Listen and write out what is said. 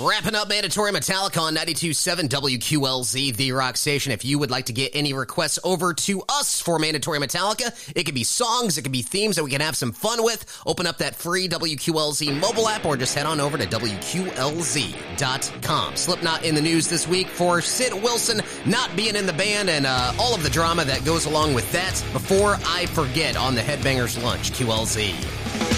Wrapping up Mandatory Metallica on 92.7 WQLZ, the rock station. If you would like to get any requests over to us for Mandatory Metallica, it could be songs, it could be themes that we can have some fun with. Open up that free WQLZ mobile app or just head on over to WQLZ.com. Slipknot in the news this week for Sid Wilson not being in the band and all of the drama that goes along with that. Before I forget on the Headbangers Lunch, QLZ.